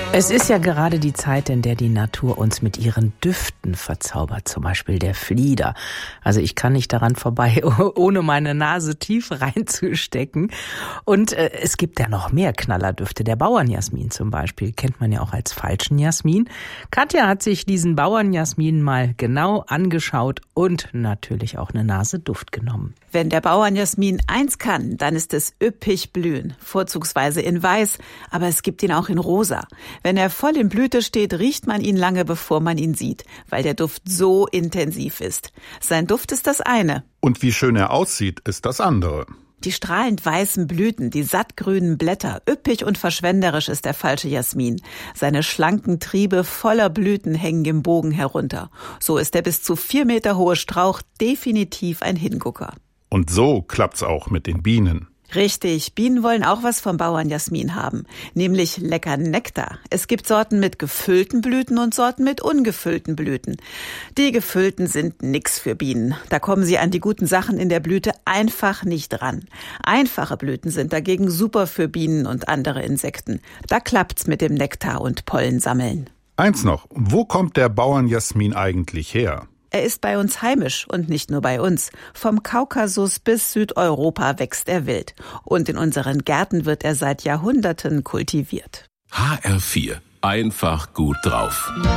Es ist ja gerade die Zeit, in der die Natur uns mit ihren Düften verzaubert, zum Beispiel der Flieder. Also ich kann nicht daran vorbei, ohne meine Nase tief reinzustecken. Und es gibt ja noch mehr Knallerdüfte. Der Bauernjasmin zum Beispiel kennt man ja auch als falschen Jasmin. Katja hat sich diesen Bauernjasmin mal genau angeschaut und natürlich auch eine Nase Duft genommen. Wenn der Bauernjasmin eins kann, dann ist es üppig blühen, vorzugsweise in Weiß, aber es gibt ihn auch in Rosa. Wenn er voll in Blüte steht, riecht man ihn lange, bevor man ihn sieht, weil der Duft so intensiv ist. Sein Duft ist das eine. Und wie schön er aussieht, ist das andere. Die strahlend weißen Blüten, die sattgrünen Blätter, üppig und verschwenderisch ist der falsche Jasmin. Seine schlanken Triebe voller Blüten hängen im Bogen herunter. So ist der bis zu 4 Meter hohe Strauch definitiv ein Hingucker. Und so klappt's auch mit den Bienen. Richtig, Bienen wollen auch was vom Bauernjasmin haben, nämlich lecker Nektar. Es gibt Sorten mit gefüllten Blüten und Sorten mit ungefüllten Blüten. Die gefüllten sind nix für Bienen. Da kommen sie an die guten Sachen in der Blüte einfach nicht ran. Einfache Blüten sind dagegen super für Bienen und andere Insekten. Da klappt's mit dem Nektar und Pollensammeln. Eins noch, wo kommt der Bauernjasmin eigentlich her? Er ist bei uns heimisch und nicht nur bei uns. Vom Kaukasus bis Südeuropa wächst er wild. Und in unseren Gärten wird er seit Jahrhunderten kultiviert. HR4. Einfach gut drauf.